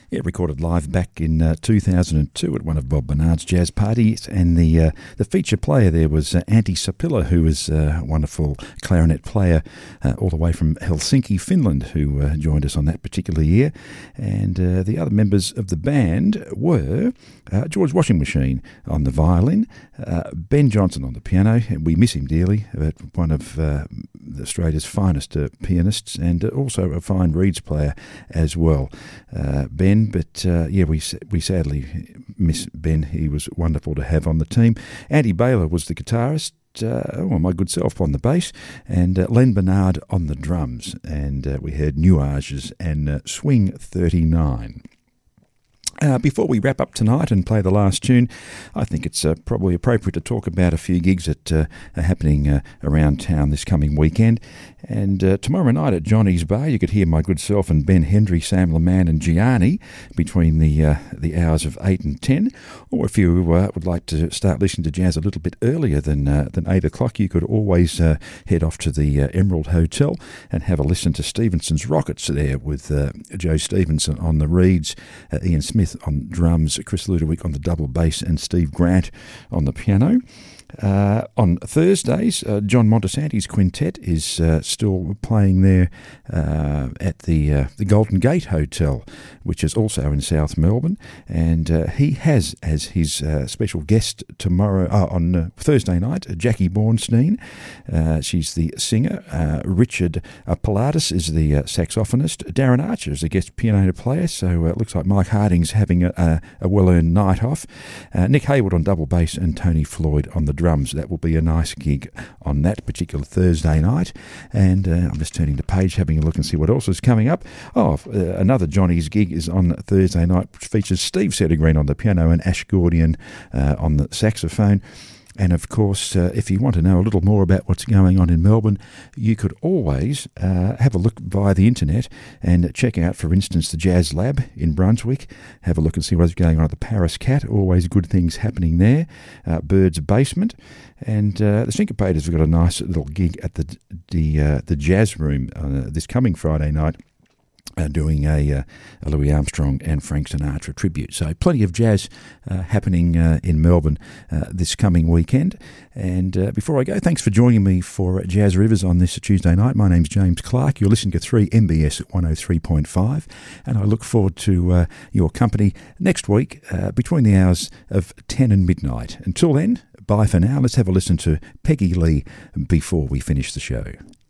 Yeah, recorded live back in 2002 at one of Bob Bernard's jazz parties, and the feature player there was Antti Sapila, who was a wonderful clarinet player all the way from Helsinki, Finland, who joined us on that particular year. And the other members of the band were George Washing Machine on the violin, Ben Johnson on the piano, and we miss him dearly, but one of Australia's finest pianists, and also a fine reeds player as well, Ben. But we sadly miss Ben. He was wonderful to have on the team. Andy Baylor was the guitarist. My good self on the bass, and Len Bernard on the drums. And we heard Nuages and Swing 39. Before we wrap up tonight and play the last tune, I think it's probably appropriate to talk about a few gigs that are happening around town this coming weekend. And tomorrow night at Johnny's Bar, you could hear my good self and Ben Hendry, Sam Laman and Gianni between the hours of 8 and 10. Or if you would like to start listening to jazz a little bit earlier than 8 o'clock, you could always head off to the Emerald Hotel and have a listen to Stevenson's Rockets there with Joe Stevenson on the reeds, Ian Smith on drums, Chris Ludowick on the double bass, and Steve Grant on the piano. On Thursdays, John Montesanti's quintet is still playing there at the Golden Gate Hotel, which is also in South Melbourne, and he has as his special guest tomorrow on Thursday night Jackie Bornstein. She's the singer. Richard Pilatus is the saxophonist. Darren Archer is a guest piano player, so it looks like Mike Harding's having a well-earned night off. Nick Hayward on double bass and Tony Floyd on the drums. That will be a nice gig on that particular Thursday night. And I'm just turning the page, having a look and see what else is coming up. Another Johnny's gig is on Thursday night, which features Steve Settergreen on the piano and Ash Gordian on the saxophone. And of course, if you want to know a little more about what's going on in Melbourne, you could always have a look via the internet and check out, for instance, the Jazz Lab in Brunswick. Have a look and see what's going on at the Paris Cat. Always good things happening there. Bird's Basement. And the Syncopators have got a nice little gig at the Jazz Room this coming Friday night. Doing a Louis Armstrong and Frank Sinatra tribute. So plenty of jazz happening in Melbourne this coming weekend. And before I go, thanks for joining me for Jazz Rivers on this Tuesday night. My name's James Clark. You're listening to 3MBS at 103.5. And I look forward to your company next week between the hours of 10 and midnight. Until then, bye for now. Let's have a listen to Peggy Lee before we finish the show.